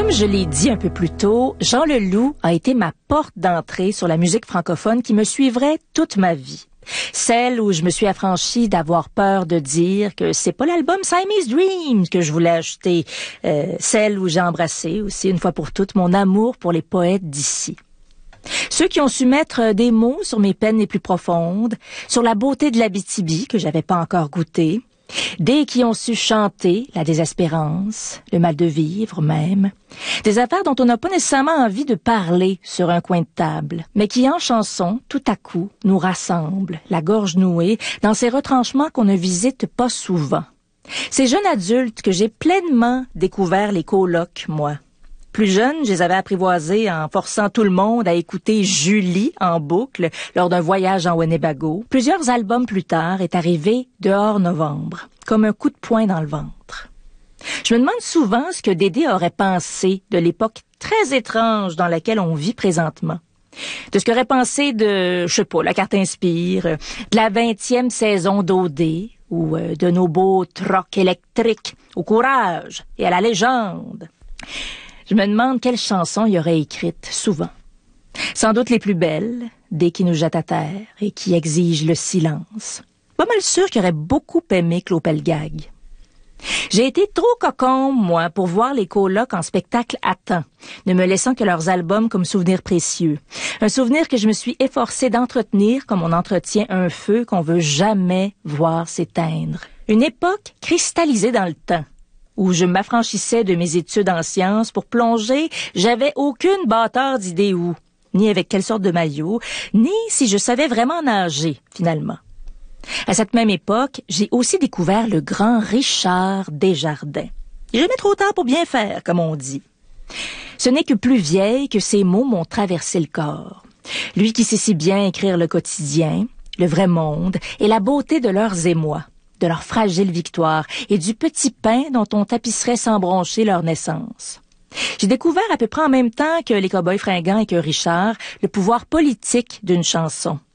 Comme je l'ai dit un peu plus tôt, Jean Leloup a été ma porte d'entrée sur la musique francophone qui me suivrait toute ma vie. Celle où je me suis affranchie d'avoir peur de dire que c'est pas l'album Siamese Dream que je voulais acheter. Celle où j'ai embrassé aussi une fois pour toutes mon amour pour les poètes d'ici. Ceux qui ont su mettre des mots sur mes peines les plus profondes, sur la beauté de l'Abitibi que j'avais pas encore goûté, des qui ont su chanter la désespérance, le mal de vivre même, des affaires dont on n'a pas nécessairement envie de parler sur un coin de table, mais qui en chanson, tout à coup, nous rassemblent, la gorge nouée, dans ces retranchements qu'on ne visite pas souvent. Ces jeunes adultes que j'ai pleinement découvert les colocs, moi. Plus jeune, je les avais apprivoisés en forçant tout le monde à écouter Julie en boucle lors d'un voyage en Winnebago. Plusieurs albums plus tard est arrivé Dehors Novembre, comme un coup de poing dans le ventre. Je me demande souvent ce que Dédé aurait pensé de l'époque très étrange dans laquelle on vit présentement. De ce qu'aurait pensé de, la carte Inspire, de la 20e saison d'OD, ou de nos beaux trocs électriques au courage et à la légende. Je me demande quelles chansons il aurait écrites, souvent. Sans doute les plus belles, des qui nous jettent à terre et qui exigent le silence. Pas mal sûr qu'il aurait beaucoup aimé Claude Pelgag. J'ai été trop cocon, moi, pour voir les colocs en spectacle à temps, ne me laissant que leurs albums comme souvenir précieux. Un souvenir que je me suis efforcée d'entretenir comme on entretient un feu qu'on veut jamais voir s'éteindre. Une époque cristallisée dans le temps, où je m'affranchissais de mes études en sciences pour plonger, j'avais aucune bâtard d'idée où, ni avec quelle sorte de maillot, ni si je savais vraiment nager, finalement. À cette même époque, j'ai aussi découvert le grand Richard Desjardins. Jamais trop tard pour bien faire, comme on dit. Ce n'est que plus vieille que ces mots m'ont traversé le corps. Lui qui sait si bien écrire le quotidien, le vrai monde et la beauté de leurs émois, de leur fragile victoire et du petit pain dont on tapisserait sans broncher leur naissance. J'ai découvert à peu près en même temps que les Cowboys fringants et que Richard, le pouvoir politique d'une chanson.